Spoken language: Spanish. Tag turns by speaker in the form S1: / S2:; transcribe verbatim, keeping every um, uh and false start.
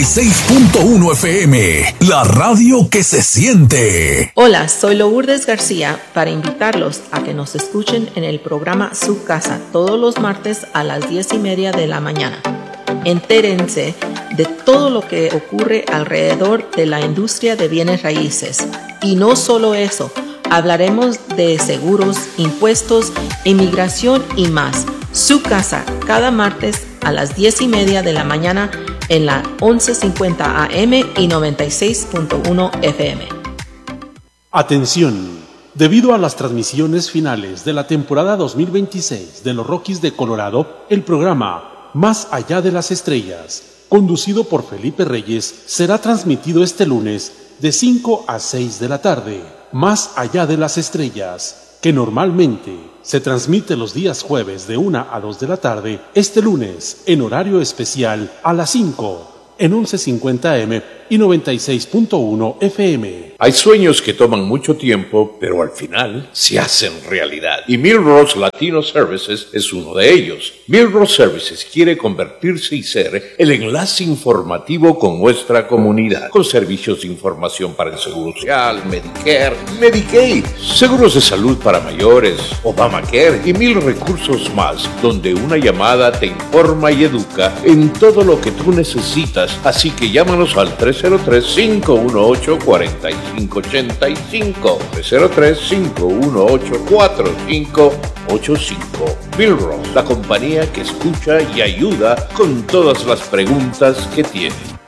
S1: seis punto uno F M, la radio que se siente.
S2: Hola, soy Lourdes García para invitarlos a que nos escuchen en el programa Su Casa todos los martes a las diez y media de la mañana. Entérense de todo lo que ocurre alrededor de la industria de bienes raíces. Y no solo eso, hablaremos de seguros, impuestos, inmigración y más. Su Casa, cada martes a las diez y media de la mañana en la once cincuenta A M y noventa y seis punto uno F M.
S3: Atención, debido a las transmisiones finales de la temporada dos mil veintiséis de los Rockies de Colorado, el programa Más Allá de las Estrellas, conducido por Felipe Reyes, será transmitido este lunes de cinco a seis de la tarde. Más Allá de las Estrellas, que normalmente se transmite los días jueves de una a dos de la tarde, este lunes en horario especial a las cinco en once cincuenta A M y noventa y seis punto uno F M.
S4: Hay sueños que toman mucho tiempo, pero al final se hacen realidad. Y Millrose Latino Services es uno de ellos. Millrose Services quiere convertirse y ser el enlace informativo con nuestra comunidad, con servicios de información para el Seguro Social, Medicare, Medicaid, seguros de salud para mayores, Obamacare y mil recursos más, donde una llamada te informa y educa en todo lo que tú necesitas. Así que llámanos al tres cero tres, cinco uno ocho, cuatro cinco ocho cinco, tres cero tres, cinco uno ocho, cuatro cinco ocho cinco. Millrose, la compañía que escucha y ayuda con todas las preguntas que tienen.